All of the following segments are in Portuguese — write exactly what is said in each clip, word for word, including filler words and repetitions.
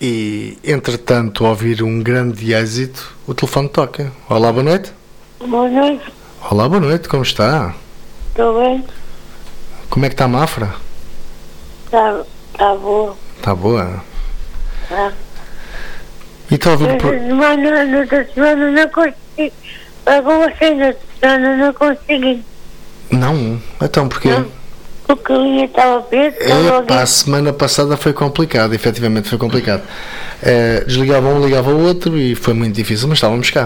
E, entretanto, ao ouvir um grande êxito, o telefone toca. Olá, boa noite. Boa noite. Olá, boa noite, como está? Estou bem? Como é que está a Mafra? Está tá boa. Está boa? Tá. E está a ouvir... Esta semana, noutra semana não consegui. Para com você, noutra semana não consegui. Não? Então porquê? Não. Porque a linha estava preta. É, pá, a semana passada foi complicado, efetivamente foi complicado. É, desligava um, ligava o outro e foi muito difícil, mas estávamos cá.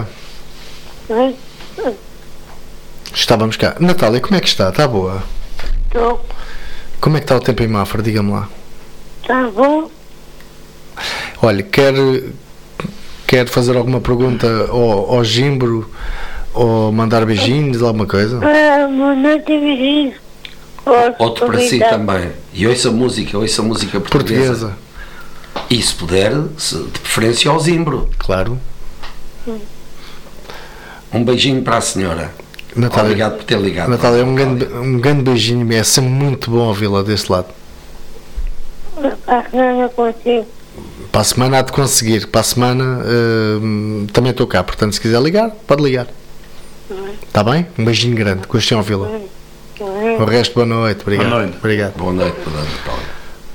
Estávamos cá. Natália, como é que está? Está boa? Estou. Como é que está o tempo em Mafra? Diga-me lá. Está bom? Olha, quer, quer fazer alguma pergunta ao, ao Gimbro ou mandar beijinhos, alguma coisa? Ah, boa noite, vizinho. Outro para si também. E ouça a música, ouça a música portuguesa. portuguesa. E se puder, se, de preferência ao Zimbro. Claro. Um beijinho para a senhora. Natália, obrigado por ter ligado. Natália, um grande, um grande beijinho. É sempre muito bom ouvi-la deste lado. Para a semana não consigo. Para a semana há de conseguir. Para a semana uh, também estou cá. Portanto, se quiser ligar, pode ligar. Está bem? Um beijinho grande. Gostei de ouvi-la. O resto, boa noite. Obrigado. Boa noite. Obrigado. Boa noite, boa noite, Natália.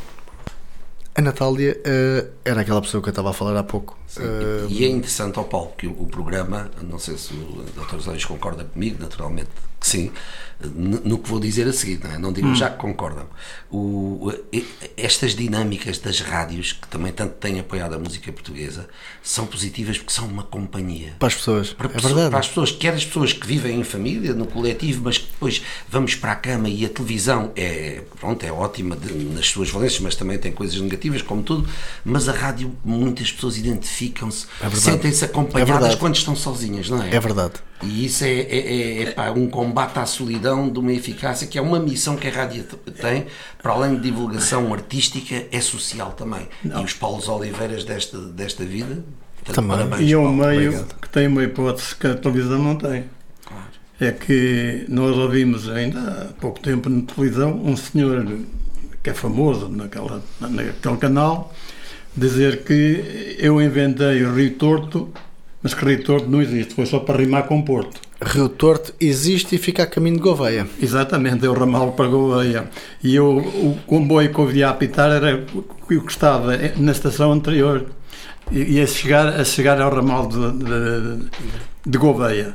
A Natália uh, era aquela pessoa que eu estava a falar há pouco. Uh, e é interessante, ao Paulo, que o, o programa, não sei se o doutor Zóis concorda comigo, naturalmente que sim, no que vou dizer a seguir, não é? Não digo hum. já que concordam. O, estas dinâmicas das rádios, que também tanto têm apoiado a música portuguesa, são positivas porque são uma companhia. Para as pessoas, para é pessoas, verdade. Para as pessoas, quer as pessoas que vivem em família, no coletivo, mas que depois vamos para a cama e a televisão é, pronto, é ótima de, nas suas valências, mas também tem coisas negativas, como tudo, mas a rádio, muitas pessoas identificam-se, é sentem-se acompanhadas é quando estão sozinhas, não é? É verdade. E isso é, é, é, é pá, um combate à solidão, de uma eficácia, que é uma missão que a rádio tem, para além de divulgação artística, é social também. Não. E os Paulos Oliveiras desta, desta vida, também. Parabéns, e é um Paulo, meio obrigado. Que tem uma hipótese que a televisão não tem. Claro. É que nós ouvimos ainda há pouco tempo na televisão um senhor que é famoso naquela, naquele canal dizer que eu inventei o Rio Torto, mas que Rio Torto não existe, foi só para rimar com Porto. Rio Torto existe e fica a caminho de Gouveia. Exatamente, é o ramal para Gouveia. E eu, o comboio que eu via apitar era o que estava na estação anterior. E a chegar, a chegar ao ramal de, de, de Gouveia.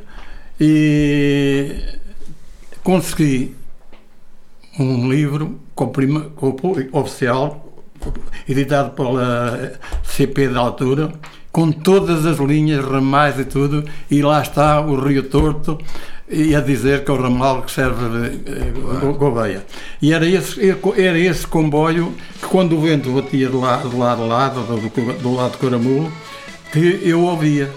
E consegui um livro com prima, com oficial, editado pela C P da altura, com todas as linhas, ramais e tudo, e lá está o Rio Torto, e a dizer que é o ramal que serve de Gouveia. E era esse, era esse comboio que, quando o vento batia de lado, de lado a lado, do, do lado de Caramulo, que eu ouvia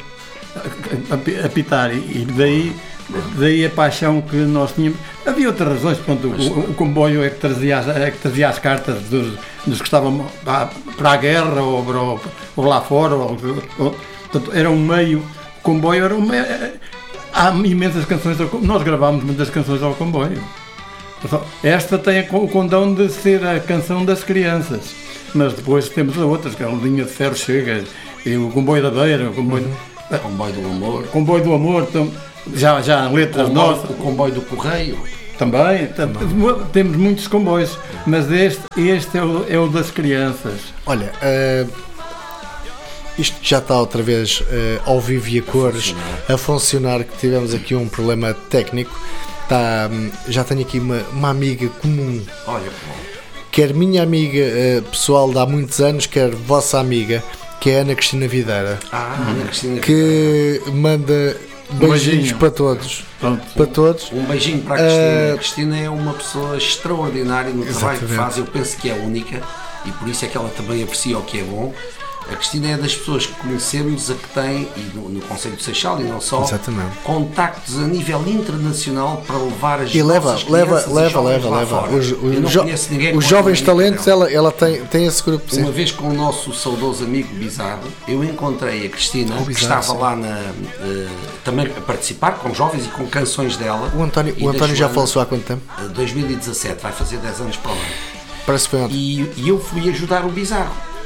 apitar, e daí, daí a paixão que nós tínhamos. Havia outras razões, portanto, o, o comboio é que trazia as, é que trazia as cartas dos, dos que estavam para a guerra ou, ou, ou lá fora, ou, ou, portanto, era um meio, o comboio era um meio. Há imensas canções, ao, nós gravámos muitas canções ao comboio. Esta tem o condão de ser a canção das crianças, mas depois temos outras, que é a linha de ferro chega, e o comboio da beira, o comboio, uhum. o comboio do amor, comboio do amor, então, já, já letras o comboio, nossas. O comboio do correio. Também, também, temos muitos comboios, mas este, este é, o, é o das crianças. Olha, uh, isto já está outra vez uh, ao vivo e a cores, a funcionar, que tivemos aqui um problema técnico. Tá, já tenho aqui uma, uma amiga comum, olha, quer minha amiga uh, pessoal de há muitos anos, quer vossa amiga, que é a Ana Cristina Videira, ah, Ana Cristina que manda beijinhos um para todos. Pronto. Para todos. Um beijinho para a Cristina. Uh, a Cristina é uma pessoa extraordinária no trabalho exatamente. que faz, eu penso que é única, e por isso é que ela também aprecia o que é bom. A Cristina é das pessoas que conhecemos, a que tem, e no, no Conselho de Seixal e não só, exatamente. Contactos a nível internacional para levar as e leva, nossas leva, crianças leva, e leva, leva. fora. Os, os, eu não jo conheço ninguém os jovens talentos, ela, ela tem, tem esse grupo. Uma sim. vez com o nosso saudoso amigo Bizarro, eu encontrei a Cristina, oh, que Bizarro, estava sim. lá na, uh, também a participar com jovens e com canções dela. O António, o António já faleceu há quanto tempo? Uh, dois mil e dezassete, vai fazer dez anos para o ano. Parece que foi ontem. E, e eu fui ajudar o Bizarro.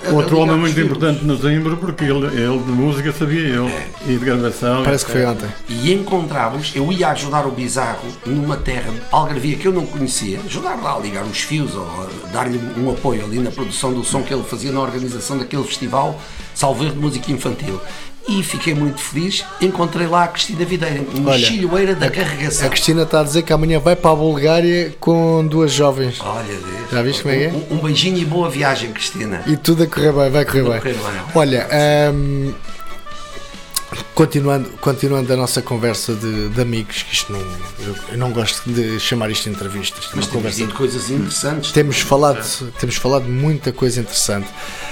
Outro homem muito fios. importante no Zimbro, porque ele, ele de música sabia eu, e de gravação. Parece que foi ontem. E encontrávamos, eu ia ajudar o Bizarro numa terra de algarvia que eu não conhecia, ajudar lá a ligar os fios, ou a dar-lhe um apoio ali na produção do som que ele fazia na organização daquele festival, salvo erro, de música infantil. E fiquei muito feliz, encontrei lá a Cristina Videira, uma chilhoeira da carregação. A Cristina está a dizer que amanhã vai para a Bulgária com duas jovens. Olha Deus. Já viste como é que é? Um, um beijinho e boa viagem, Cristina. E tudo a correr bem, vai correr Tudo bem. a correr bem. Olha, hum, continuando, continuando a nossa conversa de, de amigos, que isto não, eu, eu não gosto de chamar isto de entrevistas. Isto é Mas uma temos conversa. dito coisas interessantes. Temos falado, temos falado de muita coisa interessante.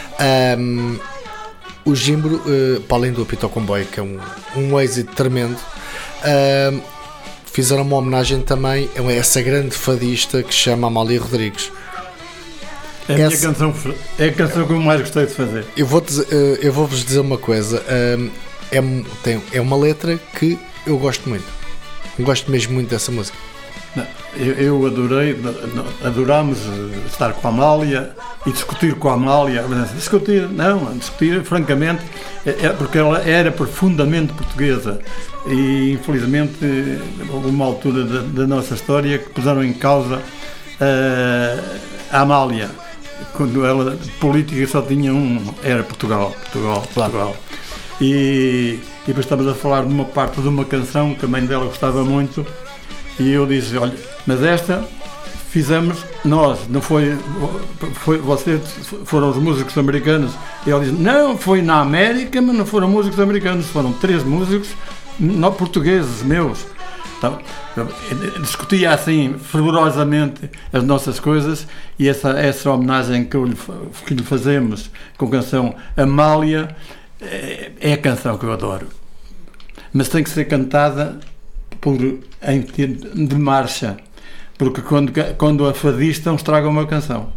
Hum, o Zimbro, uh, para além do Apito ao Comboio, que é um, um êxito tremendo, uh, fizeram uma homenagem também a essa grande fadista que se chama Amália Rodrigues. É a minha Essa- canção, é a canção que eu mais gostei de fazer. Eu vou-te dizer- uh, eu vou-vos dizer uma coisa, uh, é, um- tem- é uma letra que eu gosto muito, gosto mesmo muito dessa música. Não, Eu, eu adorei, adorámos estar com a Amália e discutir com a Amália. Discutir, não, discutir francamente, é, é porque ela era profundamente portuguesa e infelizmente houve uma altura da, da nossa história que puseram em causa uh, a Amália, quando ela de política só tinha um, era Portugal, Portugal, Portugal. E, e depois estamos a falar de uma parte de uma canção que a mãe dela gostava muito. E eu disse, olha, mas esta fizemos nós, não foi, foi vocês foram os músicos americanos. E ele disse, não, foi na América, mas não foram músicos americanos, foram três músicos não portugueses meus. Então, discutia assim fervorosamente as nossas coisas e essa, essa homenagem que, eu lhe, que lhe fazemos com a canção Amália é, é a canção que eu adoro. Mas tem que ser cantada por, em de marcha, porque quando, quando a fadistam estraga uma canção.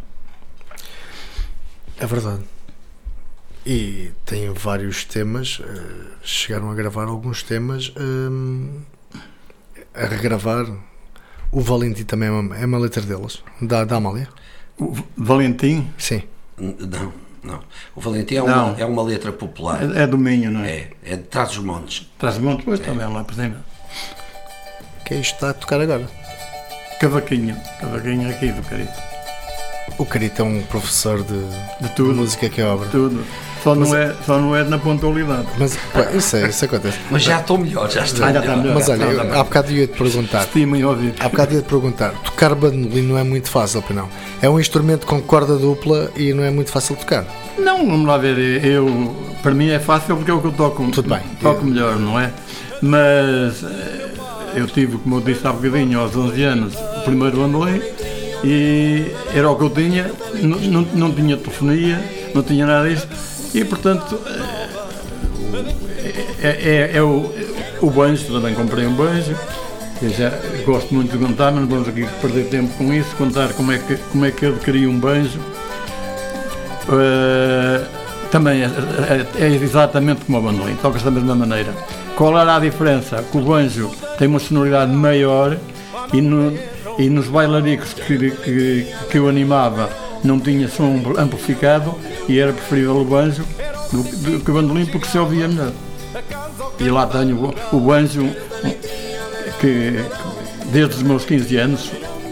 É verdade. E tem vários temas, uh, chegaram a gravar alguns temas, um, a regravar. O Valentim também é uma, é uma letra deles, da, da Amália. O Valentim? Sim. Não, não. O Valentim é uma, é uma letra popular. É, é do Minho, não é? É, é de Trás-os-Montes. Trás-os-Montes, pois é. Também lá por cima. Que é isto que está a tocar agora? Cavaquinho, cavaquinho aqui do Carito. O Carito é um professor de, de, tudo, de música que é obra. Tudo. Só, mas, não é, só não é na pontualidade. Mas pá, isso, é, isso acontece. Mas já estou melhor, já estou ah, já melhor. melhor. Mas olha, já eu, há bocado eu ia te perguntar. Estima em ouvir. Há bocado eu ia te perguntar. Tocar bandolim não é muito fácil, pois não? É um instrumento com corda dupla e não é muito fácil tocar. Não, vamos lá ver. Eu, para mim é fácil porque é o que eu toco. Tudo bem. Toco eu... melhor, não é? Mas eu tive, como eu disse há bocadinho, aos onze anos, o primeiro bandolim e era o que eu tinha. Não, não, não tinha telefonia, não tinha nada disso. E portanto é, é, é o, o banjo, também comprei um banjo. Eu já gosto muito de contar, mas não vamos aqui perder tempo com isso, contar como é que, como é que eu adquiri um banjo. Uh, também é, é, é exatamente como o bandolim, toca-se da mesma maneira. Qual era a diferença? Que o banjo tem uma sonoridade maior e, no, e nos bailaricos que, que, que eu animava não tinha som amplificado e era preferível o banjo do, do que o bandolim porque se ouvia melhor. E lá tenho o, o banjo que, que desde os meus quinze anos.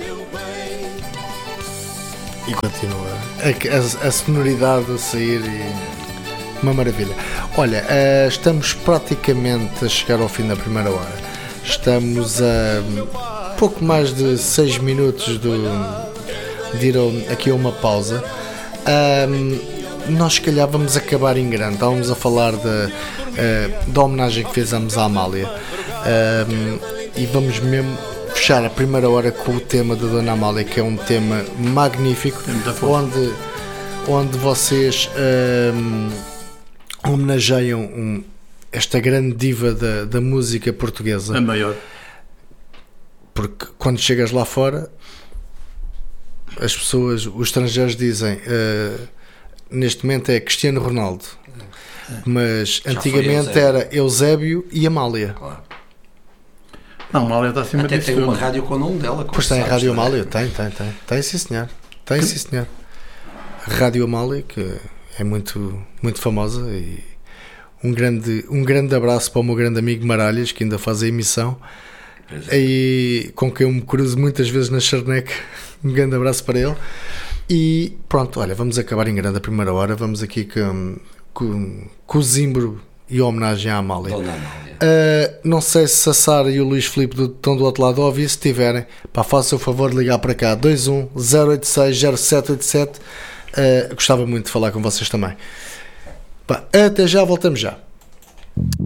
E continua. A, a, a sonoridade a sair e... Uma maravilha. Olha, uh, estamos praticamente a chegar ao fim da primeira hora. Estamos a pouco mais de seis minutos do, de ir ao, aqui a uma pausa. Um, nós, se calhar, vamos acabar em grande. Estávamos a falar da, uh, da homenagem que fizemos à Amália. Um, e vamos mesmo fechar a primeira hora com o tema da Dona Amália, que é um tema magnífico, onde, onde vocês um, homenageiam um, esta grande diva da, da música portuguesa. A maior. Porque quando chegas lá fora, as pessoas, os estrangeiros dizem uh, neste momento é Cristiano Ronaldo, mas já antigamente era Eusébio e Amália. Claro. Não, a Amália está acima Até disso. tem uma tudo. rádio com o nome dela. Pois tem a Rádio sabes, Amália, é? tem, tem, tem. Tem sim senhor. Tem sim senhor. A Rádio Amália, que é muito, muito famosa. E um grande, um grande abraço para o meu grande amigo Maralhas, que ainda faz a emissão, é. E com quem eu me cruzo muitas vezes na Charneca. Um grande abraço para ele. E pronto, olha, vamos acabar em grande a primeira hora. Vamos aqui com, com, com o zimbro e a homenagem à Amália. Dona Amália. Uh, não sei se a Sara e o Luís Filipe do, estão do outro lado a ouvir. Se tiverem, pá, façam o favor de ligar para cá, dois um zero oito seis zero sete oito sete. Uh, gostava muito de falar com vocês também. Pá, até já, voltamos já.